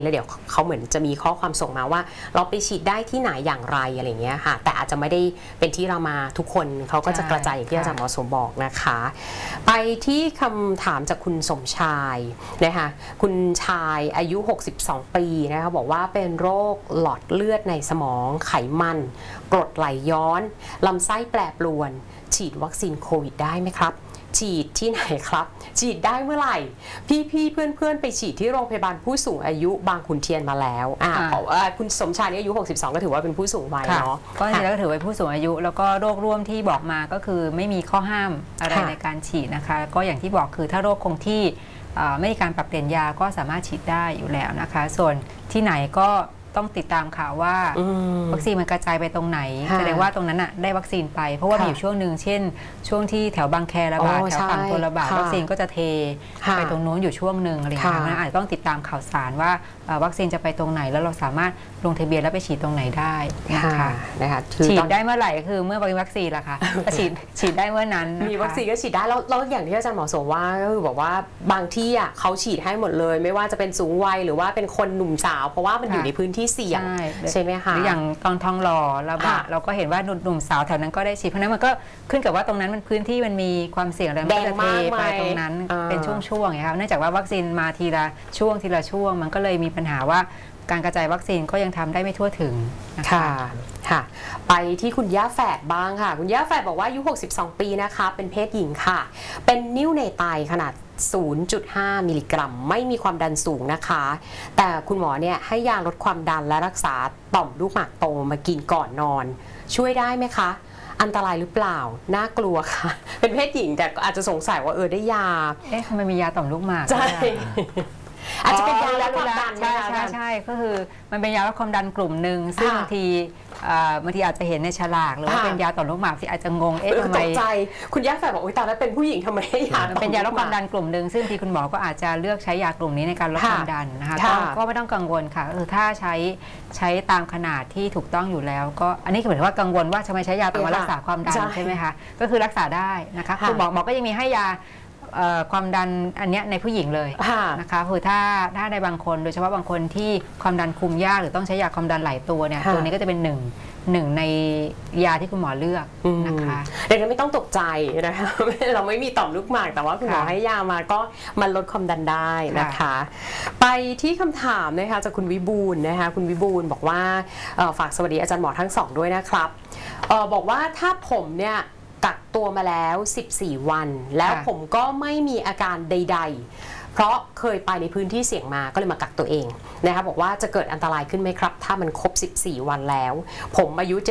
แล้วเดี๋ยวเขาเหมือนจะมีข้อความส่งมาว่าเราไปฉีดได้ที่ไหนอย่างไรอะไรเงี้ยค่ะแต่อาจจะไม่ได้เป็นที่รามาทุกคนเขาก็จะกระจายอย่างที่อาจารย์หมอสมบอกนะคะไปที่คำถามจากคุณสมชายนะคะคุณชายอายุ62ปีนะคะบอกว่าเป็นโรคหลอดเลือดในสมองไขมันกรดไหลย้อนลำไส้แปรปรวนฉีดวัคซีนโควิดได้ไหมครับฉีดที่ไหนครับฉีดได้เมื่อไหร่พี่เพื่อนไปฉีดที่โรงพยาบาลผู้สูงอายุบางขุนเทียนมาแล้วเพราะว่าคุณสมชายอายุ62ก็ถือว่าเป็นผู้สูงวัยเนาะก็จริงๆแล้วก็ถือว่าผู้สูงอายุแล้วก็โรคร่วมที่บอกมาก็คือไม่มีข้อห้ามอะไรในการฉีดนะคะก็อย่างที่บอกคือถ้าโรคคงที่ไม่มีการปรับเปลี่ยนยาก็สามารถฉีดได้อยู่แล้วนะคะส่วนที่ไหนก็ต้องติดตามข่าวว่าวัคซีนมันกระจายไปตรงไหนแสดงว่าตรงนั้นน่ะได้วัคซีนไปเพราะว่ามีอยู่ช่วงหนึ่งเช่นช่วงที่แถวบางแคระบาดแถวฝั่งทนระบาดวัคซีนก็จะเทไปตรงโน้นอยู่ช่วงหนึ่งอะไรอย่างเงี้ยอาจจะต้องติดตามข่าวสารว่าวัคซีนจะไปตรงไหนแล้วเราสามารถลงทะเบียนแล้วไปฉีดตรงไหนได้นะคะฉีดได้เมื่อไหร่ก็คือเมื่อมีวัคซีนละค่ะฉีดได้เมื่อนั้นมีวัคซีนก็ฉีดได้แล้วอย่างที่อาจารย์หมอสมว่าก็คือบอกว่าบางที่เขาฉีดให้หมดเลยไม่ว่าจะเป็นสูงวัยหรือว่าเป็นคนหนุ่มสาวเพราะว่ามันอยู่ในพื้นที่เสี่ยงใช่ไหมคะหรืออย่างตอนทองหล่อระบาดเราก็เห็นว่าหนุ่มสาวแถวนั้นก็ได้ฉีดเพราะนั้นมันก็ขึ้นกับว่าตรงนั้นมันพื้นที่มันมีความเสี่ยงอะไรมันก็จะเทไปตรงนั้นเป็นช่วงๆอย่างเงี้ยครับเนื่องจากว่าวัคซีนมาทีละช่วงมันก็เลยมีปัญหาว่าการกระจายวัคซีนก็ยังทำได้ไม่ทั่วถึงนะคะค่ะไปที่คุณย่าแฝดบ้างค่ะคุณย่าแฝดบอกว่าอายุ62ปีนะคะเป็นเพศหญิงค่ะเป็นนิ่วในไตขนาด 0.5 มิลลิกรัมไม่มีความดันสูงนะคะแต่คุณหมอเนี่ยให้ยาลดความดันและรักษาต่อมลูกหมากโตมากินก่อนนอนช่วยได้ไหมคะอันตรายหรือเปล่าน่ากลัวค่ะเป็นเพศหญิงแต่อาจจะสงสัยว่าได้ยาทำไมมียาต่อมลูกหมากใช่อาจจะเป็นยาลดความดันใช่ก็คือมันเป็นยาลดความดันกลุ่มหนึ่งซึ่งบางทีอาจจะเห็นในฉลากหรือว่าเป็นยาต่อมลูกหมากที่อาจจะงงทำไมตกใจคุณย่าแฝดบอกตอนนั้นเป็นผู้หญิงทำไมให้ยาเป็นยาลดความดันกลุ่มหนึ่งซึ่งที่คุณหมอก็อาจจะเลือกใช้ยากลุ่มนี้ในการลดความดันนะคะก็ไม่ต้องกังวลค่ะถ้าใช้ตามขนาดที่ถูกต้องอยู่แล้วก็อันนี้คือเหมือนว่ากังวลว่าทำไมใช้ยาต้องมารักษาความดันใช่ไหมคะก็คือรักษาได้นะคะคุณหมอก็ยังมีให้ยาความดันอันนี้ในผู้หญิงเลยนะคะคือถ้าในบางคนโดยเฉพาะบางคนที่ความดันคุมยากหรือต้องใช้ยาความดันหลายตัวเนี่ยตัวนี้ก็จะเป็นหนึ่งในยาที่คุณหมอเลือกนะคะดังนั้นไม่ต้องตกใจนะคะเราไม่มีต่อมลูกหมากแต่ว่าคุณหมอให้ยามาก็มันลดความดันได้นะคะไปที่คำถามนะคะจากคุณวิบูลย์นะคะคุณวิบูลย์บอกว่าฝากสวัสดีอาจารย์หมอทั้งสองด้วยนะครับบอกว่าถ้าผมเนี่ยกักตัวมาแล้ว14วันแล้วผมก็ไม่มีอาการใดๆเพราะเคยไปในพื้นที่เสี่ยงมาก็เลยมากักตัวเองนะคะบอกว่าจะเกิดอันตรายขึ้นไหมครับถ้ามันครบ14วันแล้วผมอายุ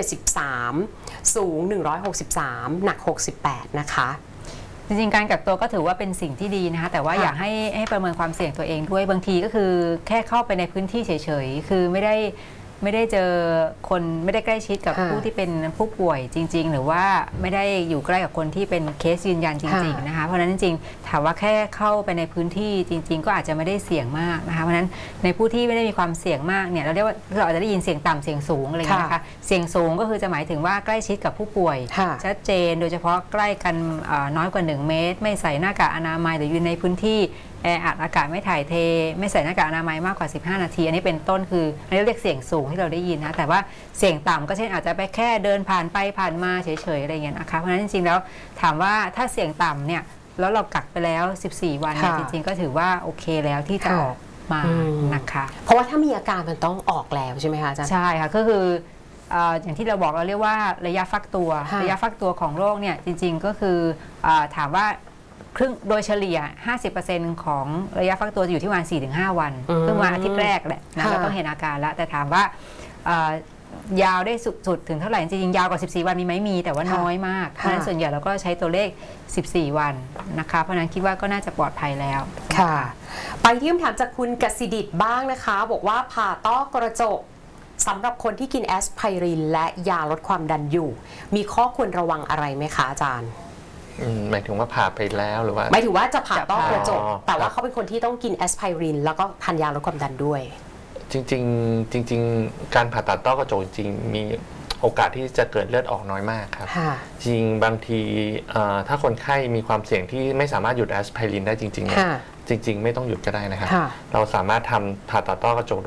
73สูง163หนัก68นะคะจริงๆการกักตัวก็ถือว่าเป็นสิ่งที่ดีนะคะแต่ว่าอยากให้ประเมินความเสี่ยงตัวเองด้วยบางทีก็คือแค่เข้าไปในพื้นที่เฉยๆคือไม่ได้เจอคนไม่ได้ใกล้ชิดกับผู้ที่เป็นผู้ป่วยจริงๆหรือว่าไม่ได้อยู่ใกล้กับคนที่เป็นเคสยืนยันจริงๆนะคะเพราะฉะนั้นจริงๆถามว่าแค่เข้าไปในพื้นที่จริงๆก็อาจจะไม่ได้เสี่ยงมากนะคะเพราะฉะนั้นในผู้ที่ไม่ได้มีความเสี่ยงมากเนี่ยเราเรียกว่าเราอาจจะได้ยินเสี่ยงต่ำเสี่ยงสูงอะไรอย่างเงี้ยนะคะเสี่ยงสูงก็คือจะหมายถึงว่าใกล้ชิดกับผู้ป่วยชัดเจนโดยเฉพาะใกล้กันน้อยกว่า1เมตรไม่ใส่หน้ากากอนามัยหรืออยู่ในพื้นที่แออัดอากาศไม่ถ่ายเทไม่ใส่หน้ากากอนามัยมากกว่า15นาทีอันนี้เป็นต้นคืออันนี้เรียกเสี่ยงสูงที่เราได้ยินนะแต่ว่าเสี่ยงต่ำก็เช่นอาจจะไปแค่เดินผ่านไปผ่านมาเฉยๆอะไรเงี้ยนะคะเพราะฉะนั้นจริงๆแล้วถามว่าถ้าเสี่ยงต่ำเนี่ยแล้วเรากักไปแล้ว14วันจริงๆก็ถือว่าโอเคแล้วที่จะออกมานะคะเพราะว่าถ้ามีอาการมันต้องออกแล้วใช่ไหมคะอาจารย์ใช่ค่ะก็คืออย่างที่เราบอกเราเรียกว่าระยะฟักตัวของโรคเนี่ยจริงๆก็คือถามว่าครึ่งโดยเฉลี่ย 50% ของระยะฟักตัวจะอยู่ที่ประมาณ 4-5 วันซึ่งมาอาทิตย์แรกแหละนะเราต้องเห็นอาการแล้วแต่ถามว่ายาวได้สุดถึงเท่าไหร่จริงๆยาวกว่า14วันมีไหมมีแต่ว่าน้อยมากเพราะฉะนั้นส่วนใหญ่เราก็ใช้ตัวเลข14วันนะคะเพราะนั้นคิดว่าก็น่าจะปลอดภัยแล้วค่ะไปที่คำถามจากคุณกสิดิษฐ์บ้างนะคะบอกว่าผ่าต้อกระจกสำหรับคนที่กินแอสไพรินและยาลดความดันอยู่มีข้อควรระวังอะไรไหมคะอาจารย์หมายถึงว่าผ่าไปแล้วหรือว่าหมายถึงว่าจะผ่าต้อกระจกแต่ว่าเขาเป็นคนที่ต้องกินแอสไพรินแล้วก็ทานยาลดความดันด้วยจริงการผ่าตัดต้อกระจกจริงมีโอกาสที่จะเกิดเลือดออกน้อยมากครับจริงบางทีถ้าคนไข้มีความเสี่ยงที่ไม่สามารถหยุดแอสไพรินได้จริงๆไม่ต้องหยุดก็ได้นะครับเราสามารถทำผ่าตัดต้อกระจก